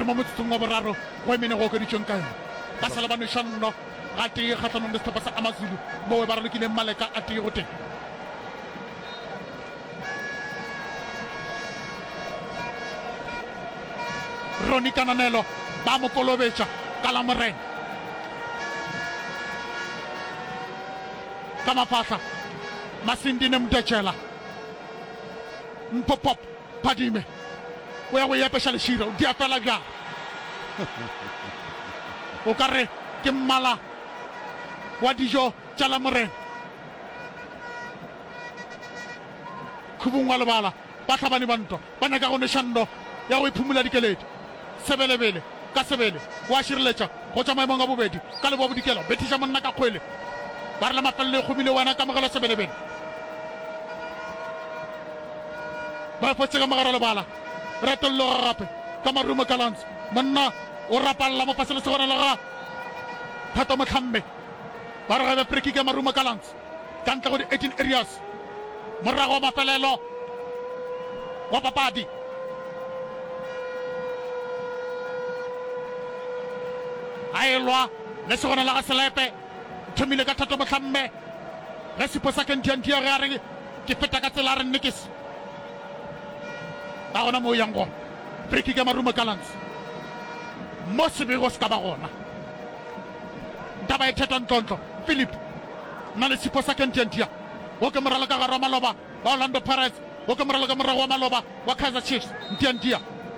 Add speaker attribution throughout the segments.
Speaker 1: re mo motsotsong wa boraro go emene go okeditsweng ka yone ba sala ba nošanno ga tee kgatlhanong le setlhopha sa AmaZulu mo ba ralokileng maleka a tee go teng. Ronnie Kananelo ba mo kolobetša ka la Morena ka mafahla Masindine Mdetšela Mpopop Phadime o ya go epeša lešira o di apela bjang o ka re ke mmala wa dijo tša la Morena. Khubung wa lebala ba tlhabane ba ntwa ba nyaka go nešanno ya go iphumula dikeledi sebelebele ka sebele wa šireletša go tša maemong a bobedi ka leboa bodikelo bethiša monna ka kgwele ba re le mafelelo e kgomile wena ka mogelo sebelebele ba fotse ka mogara lebala retolloga gape ka marumo kalans monna o rapalla mo pasele segona ga Thato Motlhamme ba re gabe free kick ya marumo kalans ka ntle go di 18 areas morago wa mafelelo wa papadi. A elwa le segona la ga Selepe thomile ka Thato Motlhamme ge sepo sa kendiandia ge a re ke feta ka tsela a re nnekese ba gona mo yang gona free kick ya marumo kalans mo sebego se ka ba gona taba e thetwa ntlontlo Philip na le sepo sa kendiandia o ke morala ka gare wa maloba wa Orlando Pirates o ke morala ka morago wa maloba wa Kaizer Chiefs Ndiandia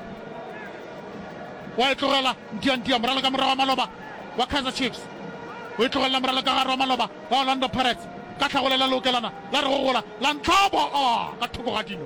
Speaker 1: wa e tlogela Ndiandia morala ka morago wa maloba wa Kaizer Chiefs o e tlogela morala ka gare wa maloba wa Orlando Pirates ka tlhagolela lokelana la re go gola la ntlhabo ka thoko ga dino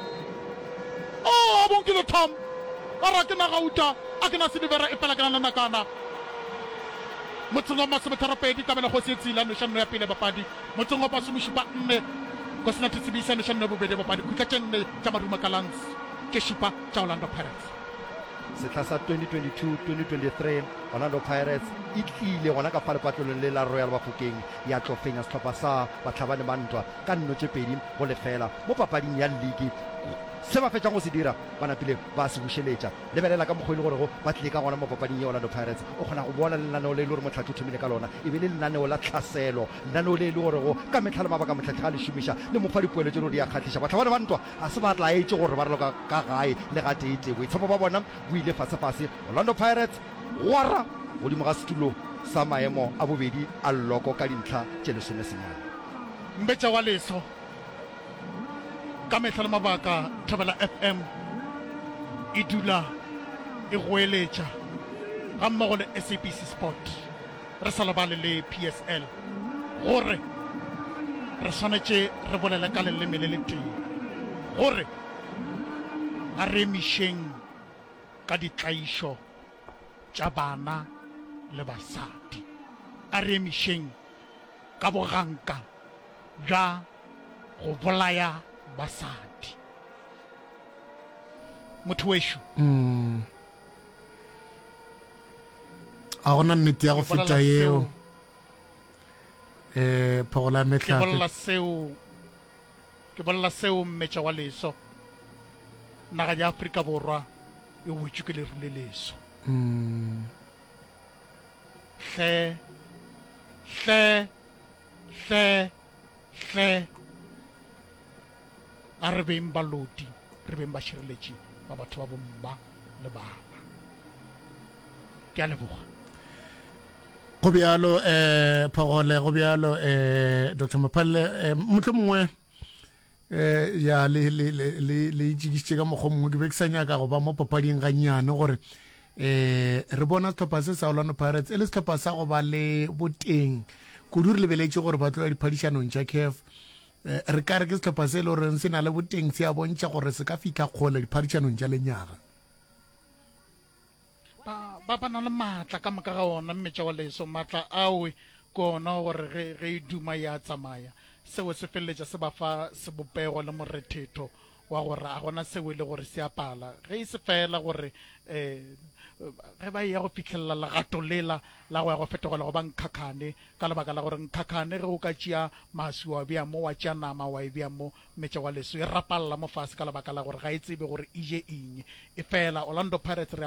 Speaker 1: a bonkile Tom a ra ke na gauta a ke na sedibera e fela ke na le nakana motsong wa masometharo-pedi kabela go se tsela nošanno ya pele bapadi motsong wa masomošupa nne go sena thetsebisa nošanno ya bobedi bapadi khutla tše nne tša marumo kalans ke šupa tša Orlando Pirates.
Speaker 2: Setla sa 2022-2023 Orlando Pirates e tlile gona ka fa lepatlolong le la Royal Bafokeng ya tlo fenya setlhopha sa Batlhabane ba Ntwa ka 4-2 mo papading ya league. Se ba fetšang go se dira ba napile ba se bušeletša lebelela ka mokgwa e le gorego ba tlile ka gona mo papading ya Orlando Pirates o kgona go bona lenaneo le e le gore motlhatlhi o thomile ka lona e be le lenaneo la tlhaselo lenaneo le e le gorego ka metlha le mabaka motlhatlhi ga le šomiša le mofa dipoelo tse di a kgatlhiša Batlhabane ba Ntwa a se ba tlaetse gore ba raloka ka gae le ga teete boitshepo ba bona bo ile fasefase. Orlando Pirates wara godimo ga setulo sa maemo a bobedi a lloko ka dintlha tše 10.
Speaker 1: Mbetša wa leso ka mehla le mabaka Thobela FM e dula e goeletša ga mmogo le SABC Sport re sa lebale le PSL gore re swanetše re bolele ka leleme le le tee gore a re emišeng ka ditlaišo tša bana le basadi a re emišeng ka boganka bja go bolaya basadi. Motho wešo
Speaker 3: a gona nnete ya go feta yeo phagola metla
Speaker 1: ke bolela seo mmetša wa leso naga ya Afrika Borwa e wetšwe ke leru le leso hle a re beng balodi re beng ba šireletši ba batho ba bomma le bana. Ke a leboga.
Speaker 3: go bjalo phagole go bjalo Dr. Maphale motho mongwe ya le jikitše ka mokgwa mongwe ke be ke sa nyaka go ba mo papading gannyane gore re bona setlhopha se sa Orlando Pirates e le setlhopha sa go ba le boteng kudu re lebeletše gore ba tlola diphadišanong tša CAF re ka re ke setlhopha se e le goreng se na le boteng se a bontšha gore se ka fitlha kgole diphadišanong tša lenyaga
Speaker 1: ba na le maatla ka moka ga ona mmetša wa leso maatla awe ke ona gore ge e duma ya tsamaya seo se feleletša se ba fa sebopego le morethetho wa gore a gona seo e le gore se a pala ge e se fela gore ge ba ya go fitlhelela legato lela la go ya go fetogela go ba nkhakhane ka lebaka la gore nkhakhane ge o ka tšea maswi wa bea mo wa tšea nama wa e bea mo mmetša wa leso e rapalela mo fase ka lebaka la gore ga e tsebe gore e je eng e fela Orlando Pirates